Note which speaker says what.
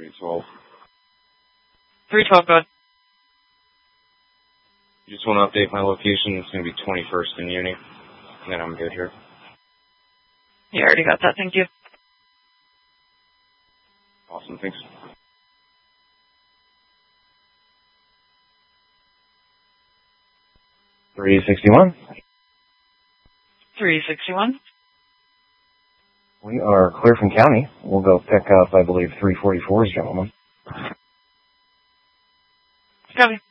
Speaker 1: 312.
Speaker 2: 312, go ahead.
Speaker 1: Just want to update my location. It's going to be 21st in Uni. And then I'm good here.
Speaker 2: Yeah, I already got that. Thank you.
Speaker 1: Awesome. Thanks.
Speaker 3: $361.
Speaker 2: 361.
Speaker 3: We are clear from county. We'll go pick up, I believe, 344's gentleman.
Speaker 2: Copy.